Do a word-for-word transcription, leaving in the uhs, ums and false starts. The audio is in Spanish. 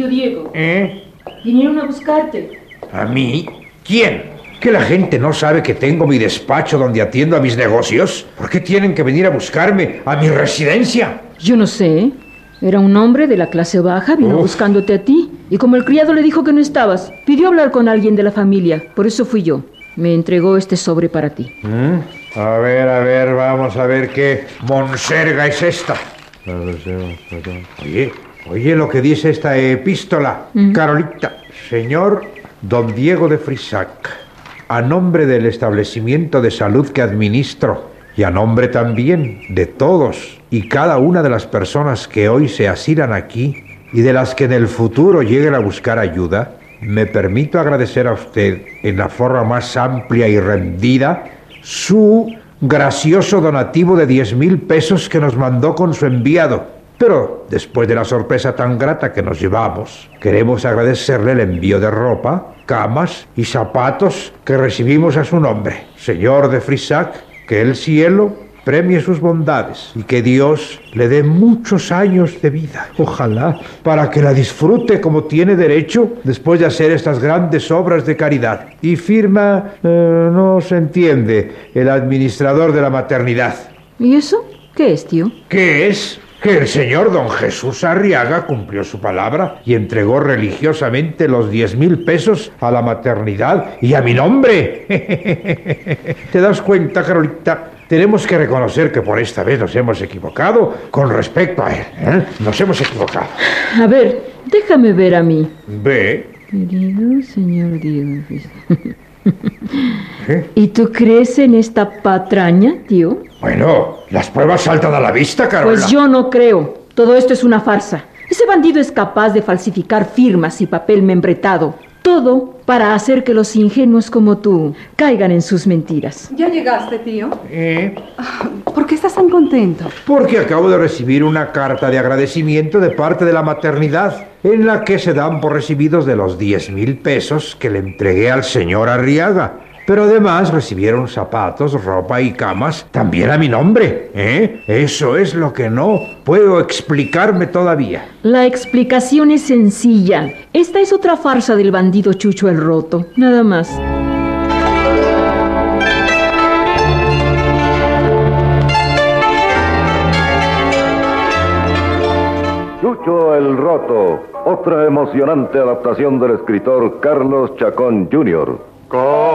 Tío Diego. ¿Eh? Vinieron a buscarte. ¿A mí? ¿Quién? ¿Que la gente no sabe que tengo mi despacho donde atiendo a mis negocios? ¿Por qué tienen que venir a buscarme a mi residencia? Yo no sé. Era un hombre de la clase baja, vino Uf. buscándote a ti. Y como el criado le dijo que no estabas, pidió hablar con alguien de la familia. Por eso fui yo. Me entregó este sobre para ti. ¿Mm? A ver, a ver, vamos a ver qué monserga es esta. Oye, oye lo que dice esta epístola. ¿Mm? Carolita, señor don Diego de Frisac, a nombre del establecimiento de salud que administro y a nombre también de todos y cada una de las personas que hoy se asilan aquí y de las que en el futuro lleguen a buscar ayuda, me permito agradecer a usted en la forma más amplia y rendida su gracioso donativo de diez mil pesos que nos mandó con su enviado. Pero después de la sorpresa tan grata que nos llevamos, queremos agradecerle el envío de ropa, camas y zapatos que recibimos a su nombre. Señor de Frisac, que el cielo premie sus bondades y que Dios le dé muchos años de vida. Ojalá, para que la disfrute como tiene derecho después de hacer estas grandes obras de caridad. Y firma, eh, no se entiende, el administrador de la maternidad. ¿Y eso? ¿Qué es, tío? ¿Qué es? Que el señor don Jesús Arriaga cumplió su palabra y entregó religiosamente los diez mil pesos a la maternidad y a mi nombre. ¿Te das cuenta, Carolita? Tenemos que reconocer que por esta vez nos hemos equivocado con respecto a él, ¿eh? Nos hemos equivocado. A ver, déjame ver a mí. Ve. Querido señor Diego. ¿Eh? ¿Y tú crees en esta patraña, tío? Bueno, las pruebas saltan a la vista, Carola. Pues yo no creo. Todo esto es una farsa. Ese bandido es capaz de falsificar firmas y papel membretado. Todo para hacer que los ingenuos como tú caigan en sus mentiras. ¿Ya llegaste, tío? ¿Eh? ¿Por qué estás tan contento? Porque acabo de recibir una carta de agradecimiento de parte de la maternidad en la que se dan por recibidos de los diez mil pesos que le entregué al señor Arriaga. Pero además recibieron zapatos, ropa y camas también a mi nombre, ¿eh? Eso es lo que no puedo explicarme todavía. La explicación es sencilla. Esta es otra farsa del bandido Chucho el Roto. Nada más. Chucho el Roto, otra emocionante adaptación del escritor Carlos Chacón junior